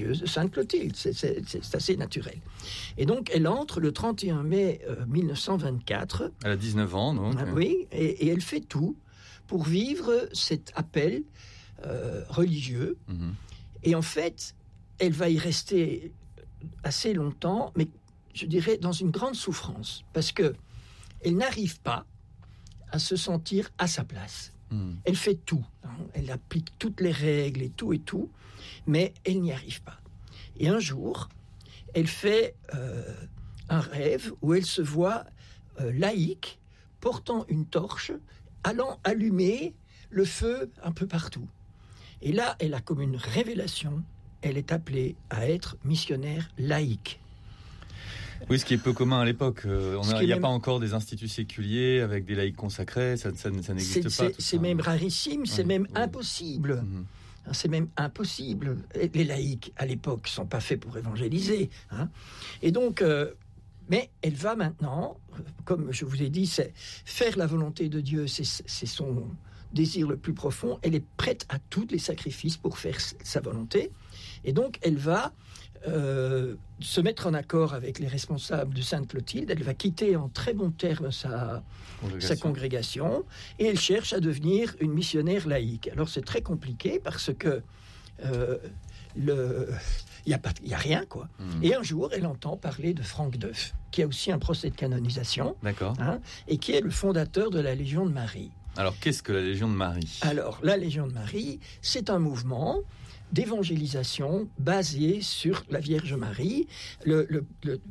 religieuse de Sainte Clotilde. C'est assez naturel. Et donc, elle entre le 31 mai 1924. Elle a 19 ans, donc. Oui, et elle fait tout pour vivre cet appel religieux. Et en fait, elle va y rester assez longtemps, mais je dirais dans une grande souffrance, parce que elle n'arrive pas à se sentir à sa place. Elle fait tout, elle applique toutes les règles et tout, mais elle n'y arrive pas. Et un jour, elle fait un rêve où elle se voit laïque, portant une torche, allant allumer le feu un peu partout. Et là, elle a comme une révélation, elle est appelée à être missionnaire laïque. Oui, ce qui est peu commun à l'époque. Il n'y a pas encore des instituts séculiers avec des laïcs consacrés, ça n'existe pas. C'est même rarissime, c'est même impossible. C'est même impossible. Les laïcs, à l'époque, ne sont pas faits pour évangéliser. Et donc, mais elle va maintenant, comme je vous ai dit, c'est faire la volonté de Dieu, c'est son désir le plus profond. Elle est prête à tous les sacrifices pour faire sa volonté. Et donc, elle va se mettre en accord avec les responsables de Sainte Clotilde. Elle va quitter en très bons termes sa congrégation et elle cherche à devenir une missionnaire laïque. Alors c'est très compliqué parce que il y a rien, quoi. Et un jour, elle entend parler de Franck Deuf, qui a aussi un procès de canonisation, et qui est le fondateur de la Légion de Marie. Alors, qu'est-ce que la Légion de Marie ? Alors, la Légion de Marie, c'est un mouvement d'évangélisation basé sur la Vierge Marie. Le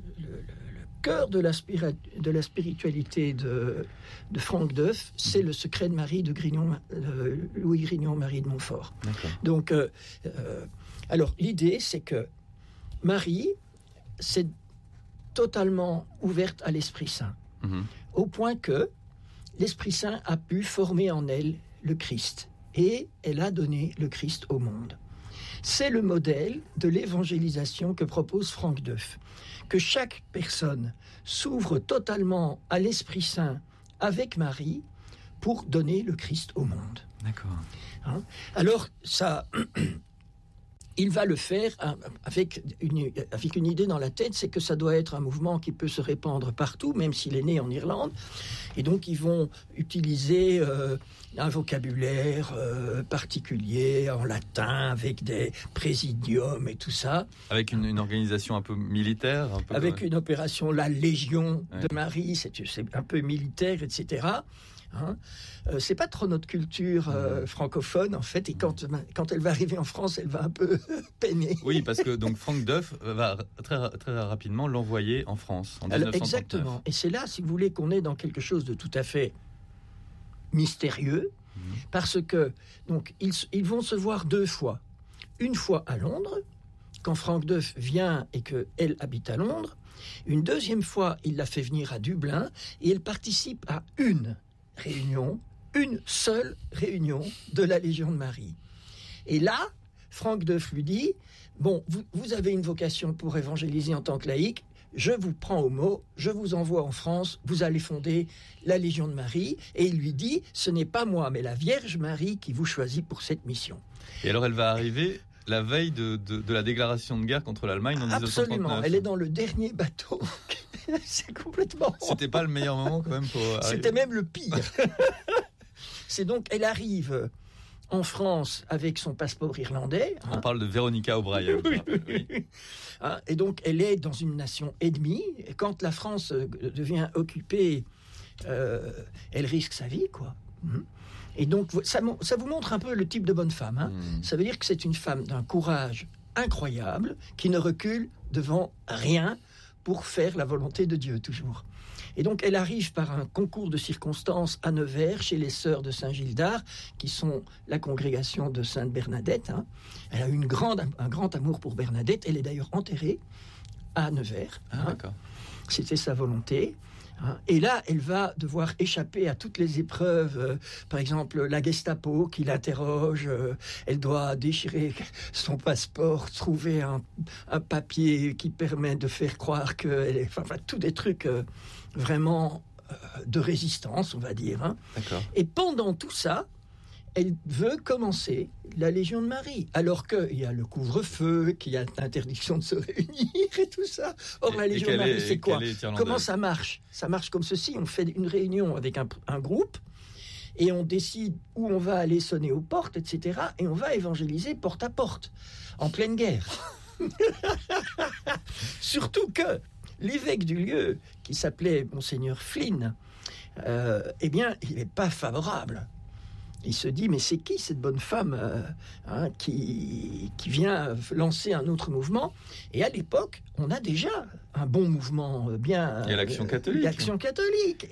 cœur de la spiritualité de Franck Deuf, c'est le secret de Marie de Louis Grignon-Marie de Montfort. Donc, alors l'idée, c'est que Marie, c'est totalement ouverte à l'Esprit Saint, au point que l'Esprit Saint a pu former en elle le Christ, et elle a donné le Christ au monde. C'est le modèle de l'évangélisation que propose Franck Deuf, que chaque personne s'ouvre totalement à l'Esprit Saint avec Marie pour donner le Christ au monde. D'accord. Alors, ça... Il va le faire avec une idée dans la tête, c'est que ça doit être un mouvement qui peut se répandre partout, même s'il est né en Irlande. Et donc, ils vont utiliser un vocabulaire particulier, en latin, avec des présidiums et tout ça. Avec une organisation un peu militaire avec une opération, la Légion de Marie, c'est un peu militaire, etc., c'est pas trop notre culture francophone en fait, et quand elle va arriver en France, elle va un peu peiner. Oui, parce que donc Franck Deuf va très, très rapidement l'envoyer en France en 1939. Exactement, et c'est là, si vous voulez, qu'on est dans quelque chose de tout à fait mystérieux, parce que donc ils vont se voir deux fois. Une fois à Londres, quand Franck Deuf vient et qu'elle habite à Londres. Une deuxième fois, il la fait venir à Dublin et elle participe à une seule réunion de la Légion de Marie. Et là, Franck Deuf lui dit, bon, vous avez une vocation pour évangéliser en tant que laïque, je vous prends au mot, je vous envoie en France, vous allez fonder la Légion de Marie. Et il lui dit, ce n'est pas moi, mais la Vierge Marie qui vous choisit pour cette mission. Et alors elle va arriver la veille de la déclaration de guerre contre l'Allemagne en 1939. Absolument, elle est dans le dernier bateau. C'est complètement... C'était pas le meilleur moment quand même pour arriver. C'était même le pire. C'est donc, elle arrive en France avec son passeport irlandais. On parle de Véronica O'Brien. Oui. Et donc, elle est dans une nation ennemie. Et quand la France devient occupée, elle risque sa vie, quoi. Et donc, ça vous montre un peu le type de bonne femme. Ça veut dire que c'est une femme d'un courage incroyable, qui ne recule devant rien pour faire la volonté de Dieu, toujours. Et donc, elle arrive par un concours de circonstances à Nevers, chez les sœurs de Saint-Gildard, qui sont la congrégation de Sainte Bernadette. Elle a eu un grand amour pour Bernadette. Elle est d'ailleurs enterrée à Nevers. D'accord. C'était sa volonté. Et là, elle va devoir échapper à toutes les épreuves. Par exemple, la Gestapo qui l'interroge. Elle doit déchirer son passeport, trouver un papier qui permet de faire croire qu'elle est... Enfin, tous des trucs vraiment de résistance, on va dire. D'accord. Et pendant tout ça, elle veut commencer la Légion de Marie, alors qu'il y a le couvre-feu, qu'il y a l'interdiction de se réunir et tout ça. Or, la Légion de Marie, c'est quoi? Comment ça marche? Ça marche comme ceci, on fait une réunion avec un groupe, et on décide où on va aller sonner aux portes, etc., et on va évangéliser porte à porte, en pleine guerre. Surtout que l'évêque du lieu, qui s'appelait Monseigneur Flynn, eh bien, il n'est pas favorable. Il se dit, mais c'est qui cette bonne femme qui vient lancer un autre mouvement? Et à l'époque, on a déjà un bon mouvement bien... Il y a l'Action catholique. L'Action catholique.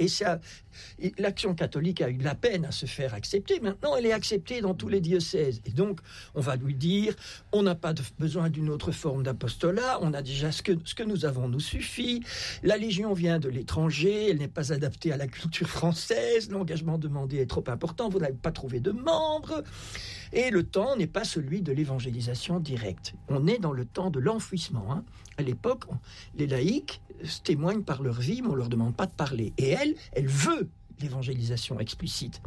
Et l'Action catholique a eu de la peine à se faire accepter. Maintenant, elle est acceptée dans tous les diocèses. Et donc, on va lui dire, on n'a pas besoin d'une autre forme d'apostolat. On a déjà ce que nous avons nous suffit. La Légion vient de l'étranger. Elle n'est pas adaptée à la culture française. L'engagement demandé est trop important. Vous n'avez pas trouvé de membres. Et le temps n'est pas celui de l'évangélisation directe. On est dans le temps de l'enfouissement. À l'époque, les laïcs témoignent par leur vie, mais on ne leur demande pas de parler. Et elle veut l'évangélisation explicite.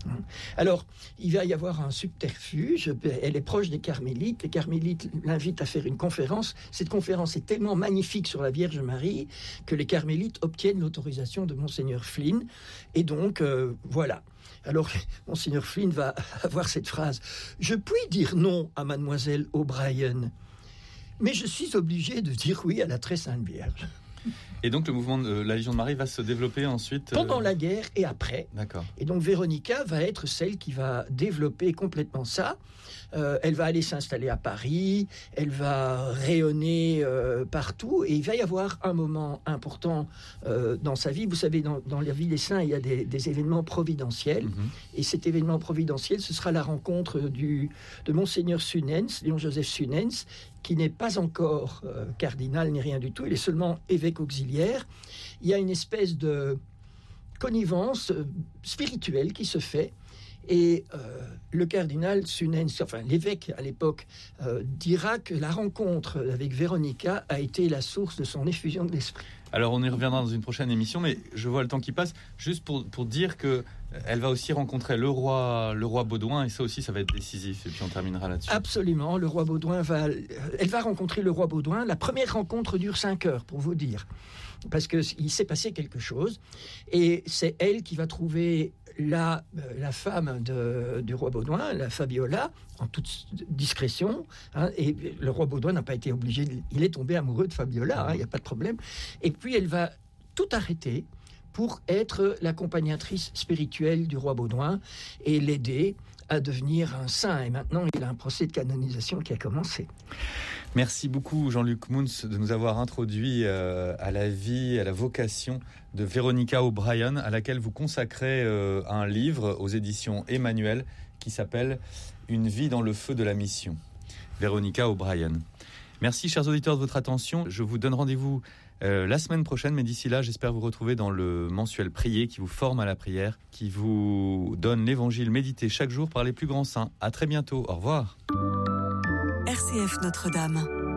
Alors, il va y avoir un subterfuge. Elle est proche des carmélites. Les carmélites l'invitent à faire une conférence. Cette conférence est tellement magnifique sur la Vierge Marie que les carmélites obtiennent l'autorisation de Monseigneur Flynn. Et donc, voilà. Alors, Monseigneur Flynn va avoir cette phrase. « Je puis dire non à Mademoiselle O'Brien, mais je suis obligé de dire oui à la très sainte Vierge. » Et donc le mouvement de la Légion de Marie va se développer ensuite pendant la guerre et après. D'accord. Et donc Véronica va être celle qui va développer complètement ça. Elle va aller s'installer à Paris, elle va rayonner partout, et il va y avoir un moment important dans sa vie. Vous savez, dans la vie des saints, il y a des événements providentiels, et cet événement providentiel, ce sera la rencontre de Monseigneur Sunens, Léon-Joseph Sunens, qui n'est pas encore cardinal ni rien du tout, il est seulement évêque auxiliaire. Il y a une espèce de connivence spirituelle qui se fait, et le cardinal Sunens, enfin l'évêque à l'époque, dira que la rencontre avec Véronica a été la source de son effusion de l'esprit. Alors on y reviendra dans une prochaine émission, mais je vois le temps qui passe, juste pour dire que elle va aussi rencontrer le roi Baudouin, et ça aussi, ça va être décisif. Et puis on terminera là-dessus. Absolument, le roi Baudouin elle va rencontrer le roi Baudouin. La première rencontre dure 5 heures, pour vous dire, parce qu'il s'est passé quelque chose, et c'est elle qui va trouver la femme du roi Baudouin, la Fabiola, en toute discrétion, et le roi Baudouin n'a pas été obligé, il est tombé amoureux de Fabiola, il n'y a pas de problème, et puis elle va tout arrêter pour être l'accompagnatrice spirituelle du roi Baudouin et l'aider à devenir un saint. Et maintenant, il a un procès de canonisation qui a commencé. Merci beaucoup, Jean-Luc Mouns, de nous avoir introduit à la vie, à la vocation de Véronica O'Brien, à laquelle vous consacrez un livre aux éditions Emmanuel qui s'appelle « Une vie dans le feu de la mission ». Véronica O'Brien. Merci, chers auditeurs, de votre attention. Je vous donne rendez-vous la semaine prochaine, mais d'ici là, j'espère vous retrouver dans le mensuel Prier qui vous forme à la prière, qui vous donne l'évangile médité chaque jour par les plus grands saints. À très bientôt. Au revoir. RCF Notre-Dame.